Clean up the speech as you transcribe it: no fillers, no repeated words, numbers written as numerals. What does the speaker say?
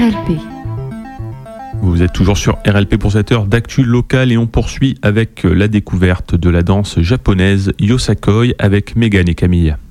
RLP. Vous êtes toujours sur RLP pour cette heure d'actu locale et on poursuit avec la découverte de la danse japonaise Yosakoi avec Mégane et Camille.